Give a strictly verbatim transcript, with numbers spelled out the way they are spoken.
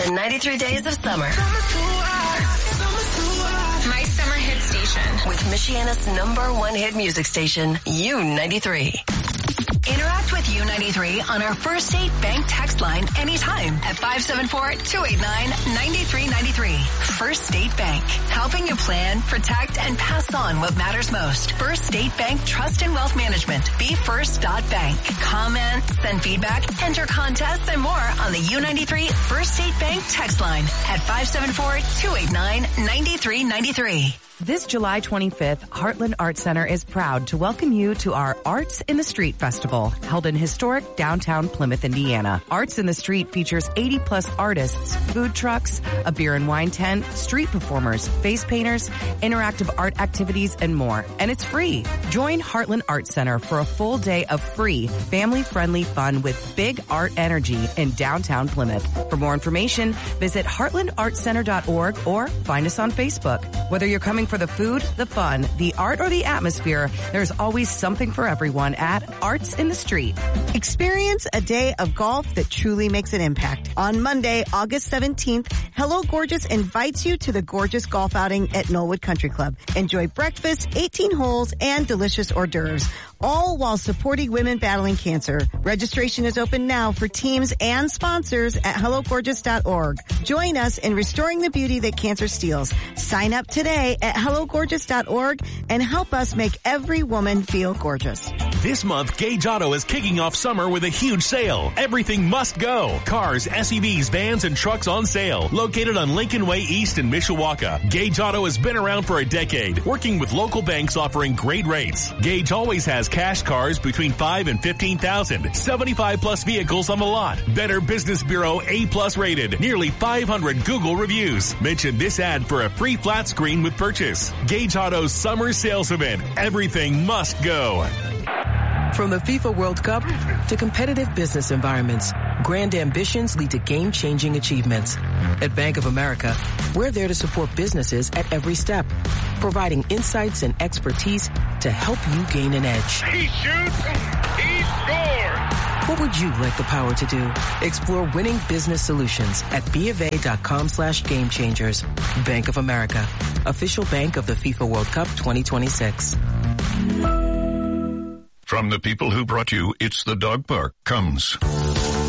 ninety-three days of summer. My summer hit station. With Michiana's number one hit music station, U ninety-three. Interact with U ninety-three on our First Date Bank text line anytime at five seven four, two eight nine, nine three nine three. First Date Bank, helping you plan, protect, and pass on what matters most. First Date Bank Trust and Wealth Management. Be first dot bank. Comment, send feedback, enter contests, and more on the U ninety-three First Date Bank text line at five seven four, two eight nine, nine three nine three. This July twenty-fifth, Heartland Arts Center is proud to welcome you to our Arts in the Street Festival, held in historic downtown Plymouth, Indiana. Arts in the Street features eighty plus artists, food trucks, a beer and wine tent, street performers, face painters, interactive art activities, and more. And it's free. Join Heartland Arts Center for a full day of free, family-friendly fun with big art energy in downtown Plymouth. For more information, visit heartland arts center dot org or find us on Facebook. Whether you're coming for the food, the fun, the art, or the atmosphere, there's always something for everyone at Arts in the Street. Experience a day of golf that truly makes an impact. On Monday, August seventeenth, Hello Gorgeous invites you to the Gorgeous Golf Outing at Knollwood Country Club. Enjoy breakfast, eighteen holes, and delicious hors d'oeuvres, all while supporting women battling cancer. Registration is open now for teams and sponsors at hello gorgeous dot org. Join us in restoring the beauty that cancer steals. Sign up today at hello gorgeous dot org and help us make every woman feel gorgeous. This month, Gage Auto is kicking off summer with a huge sale. Everything must go. Cars, S U Vs, vans, and trucks on sale. Located on Lincoln Way East in Mishawaka, Gage Auto has been around for a decade, working with local banks offering great rates. Gage always has cash cars between five and fifteen thousand. seventy-five plus vehicles on the lot. Better Business Bureau A plus rated. Nearly five hundred Google reviews. Mention this ad for a free flat screen with purchase. Gage Auto's summer sales event. Everything must go. From the FIFA World Cup to competitive business environments, grand ambitions lead to game-changing achievements. At Bank of America, we're there to support businesses at every step, providing insights and expertise to help you gain an edge. He shoots, he scores! What would you like the power to do? Explore winning business solutions at bofa.com slash game changers. Bank of America, official bank of the FIFA World Cup twenty twenty-six. From the people who brought you It's the Dog Park comes